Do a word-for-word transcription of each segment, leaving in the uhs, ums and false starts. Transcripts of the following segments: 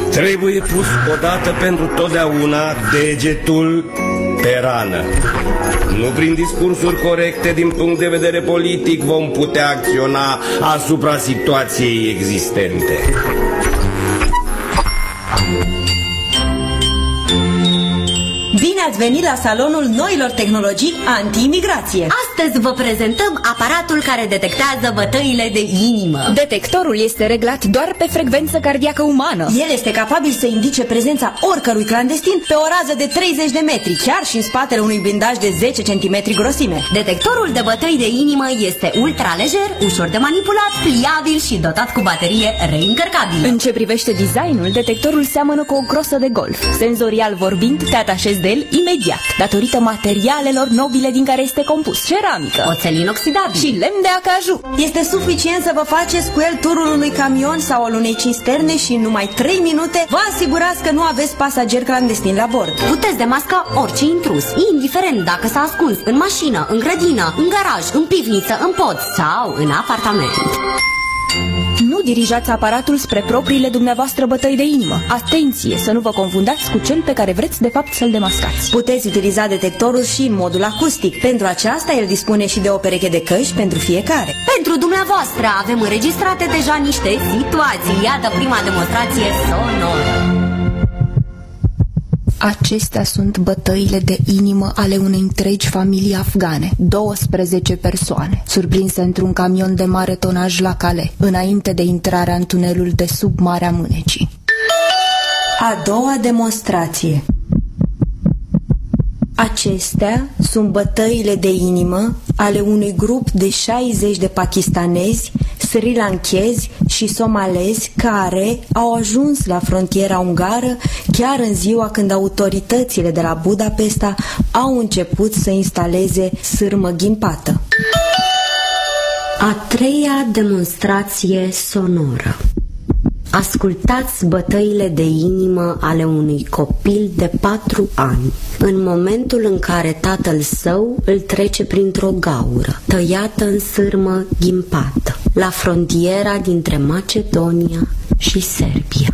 Trebuie pus odată pentru totdeauna degetul pe rană. Nu prin discursuri corecte din punct de vedere politic vom putea acționa asupra situației existente. Bine ați venit la salonul noilor tehnologii anti-imigrație. Astăzi vă prezentăm aparatul care detectează bătăile de inimă. Detectorul este reglat doar pe frecvență cardiacă umană. El este capabil să indice prezența oricărui clandestin pe o rază de treizeci de metri, chiar și în spatele unui blindaj de zece centimetri grosime. Detectorul de bătăi de inimă este ultra lejer, ușor de manipulat, pliabil și dotat cu baterie reîncărcabilă. În ce privește designul, detectorul seamănă cu o crosă de golf. Senzorial vorbind, te atașezi de el imediat, datorită materialelor nobile din care este compus: ceramică, oțel inoxidabil și lemn de acaju. Este suficient să vă faceți cu el turul unui camion sau al unei cisterne și în numai trei minute vă asigurați că nu aveți pasageri clandestini la bord. Puteți demasca orice intrus, indiferent dacă s-a ascuns în mașină, în grădină, în garaj, în pivniță, în pod sau în apartament. Nu dirijați aparatul spre propriile dumneavoastră bătăi de inimă. Atenție să nu vă confundați cu cel pe care vreți de fapt să-l demascați. Puteți utiliza detectorul și în modul acustic. Pentru aceasta el dispune și de o pereche de căști pentru fiecare. Pentru dumneavoastră avem înregistrate deja niște situații. Iată prima demonstrație sonoră. Acestea sunt bătăile de inimă ale unei întregi familii afgane, douăsprezece persoane, surprinse într-un camion de mare tonaj la Calais, înainte de intrarea în tunelul de sub Marea Mânecii. A doua demonstrație. Acestea sunt bătăile de inimă ale unui grup de șaizeci de pakistanezi, sri lankezi și somalezi care au ajuns la frontiera ungară chiar în ziua când autoritățile de la Budapesta au început să instaleze sârmă ghimpată. A treia demonstrație sonoră. Ascultați bătăile de inimă ale unui copil de patru ani, în momentul în care tatăl său îl trece printr-o gaură, tăiată în sârmă ghimpată, la frontiera dintre Macedonia și Serbia.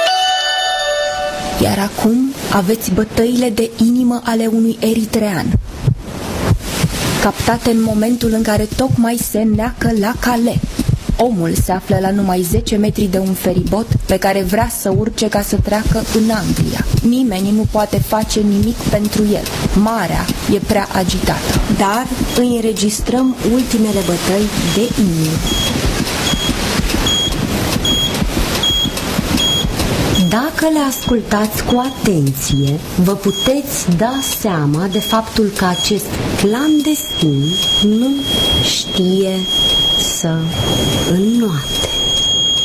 Iar acum aveți bătăile de inimă ale unui eritrean, captate în momentul în care tocmai se neacă la Calais. Omul se află la numai zece metri de un feribot pe care vrea să urce ca să treacă în Anglia. Nimeni nu poate face nimic pentru el. Marea e prea agitată. Dar îi înregistrăm ultimele bătăi de inimă. Dacă le ascultați cu atenție, vă puteți da seama de faptul că acest clandestin nu știe să înnoate.